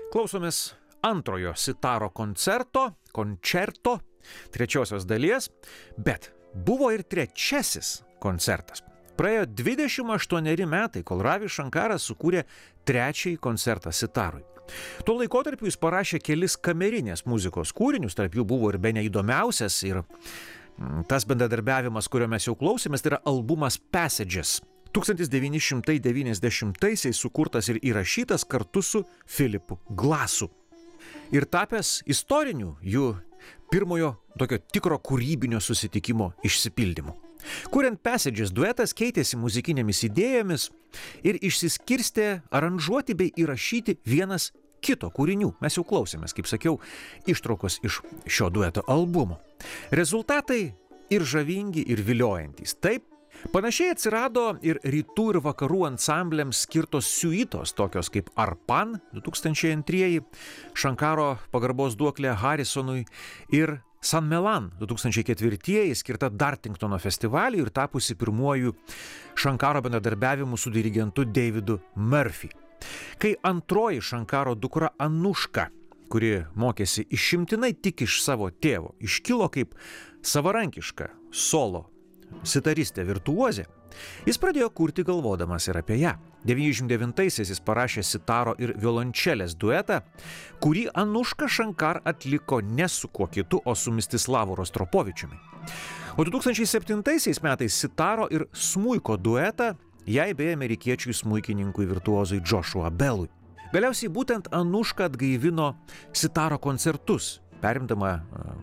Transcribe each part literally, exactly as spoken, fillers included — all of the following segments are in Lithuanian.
Klausomės antrojo Sitaro koncerto, koncerto, trečiosios dalies, bet buvo ir trečiasis koncertas. Praėjo dvidešimt aštuoneri metai, kol Ravi Šankaras sukūrė trečiąjį koncertą Sitarui. Tuo laikotarpiu jis parašė kelis kamerinės muzikos kūrinius, tarp jų buvo ir bene įdomiausias ir tas bendradarbiavimas, kurio mes jau klausėmės, tai yra albumas Passages. tūkstantis devyni šimtai devyniasdešimtaisiais sukurtas ir įrašytas kartu su Philipu Glassu. Ir tapęs istoriniu jų pirmojo tokio tikro kūrybinio susitikimo išsipildymu. Kuriant Passages, duetas keitėsi muzikinėmis idėjomis ir išsiskirstė aranžuoti bei įrašyti vienas kito kūrinių. Mes jau klausėmės, kaip sakiau, ištraukos iš šio dueto albumo. Rezultatai ir žavingi, ir viliojantys. Taip, panašiai atsirado ir rytų ir vakarų ansambliams skirtos siuitos, tokios kaip Arpan du tūkstančiai antrieji, Šankaro pagarbos duoklė Harrisonui ir San Melan du tūkstančiai ketvirtieji, skirta Dartingtono festivaliui ir tapusi pirmuoju Šankaro bendradarbiavimu su dirigentu Davidu Murphy. Kai antroji Šankaro dukra Anuška, kuri mokėsi išimtinai tik iš savo tėvo, iškilo kaip savarankiška solo sitaristė virtuozė, jis pradėjo kurti galvodamas ir apie ją. devyniasdešimt devintaisiais jis parašė sitaro ir violončelės duetą, kurį Anuška Šankar atliko ne su kuo kitu, o su Mistislavu Rostropovičiumi. O du tūkstančiai septintaisiais metais sitaro ir smuiko duetą jai bei amerikiečiui smuikininkui virtuozui Joshua Bellui. Galiausiai būtent Anuška atgaivino sitaro koncertus, perimdama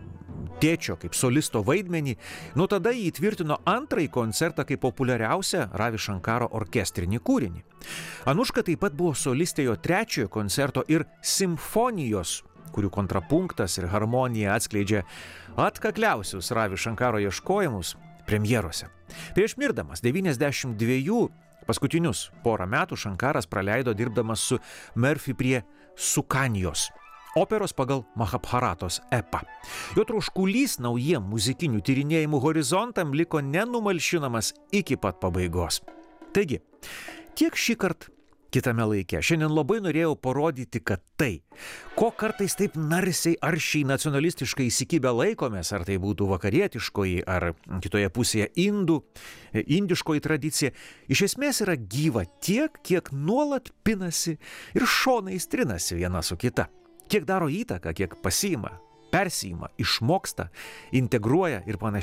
tėčio kaip solisto vaidmenį. Nuo tada jį įtvirtino antrąjį koncertą kaip populiariausią Ravi Šankaro orkestrinį kūrinį. Anuška taip pat buvo solistė jo trečiojo koncerto ir simfonijos, kurių kontrapunktas ir harmonija atskleidžia atkakliausius Ravi Šankaro ieškojimus premjerose. Prieš mirdamas devyniasdešimt dviejų paskutinius porą metų Šankaras praleido dirbdamas su Murphy prie Sukanijos, operos pagal Mahabharatos epą. Jo troškulys naujiem muzikinių tyrinėjimų horizontam liko nenumalšinamas iki pat pabaigos. Taigi, tiek šį kartą kitame laike. Šiandien labai norėjau parodyti, kad tai, ko kartais taip narsiai aršiai nacionalistiškai įsikibę laikomės, ar tai būtų vakarietiškoji, ar kitoje pusėje indų, indiškoji tradicija, iš esmės yra gyva tiek, kiek nuolat pinasi ir šonais trinasi viena su kita. Kiek daro įtaką, kiek pasiima, persijima, išmoksta, integruoja ir panašiai.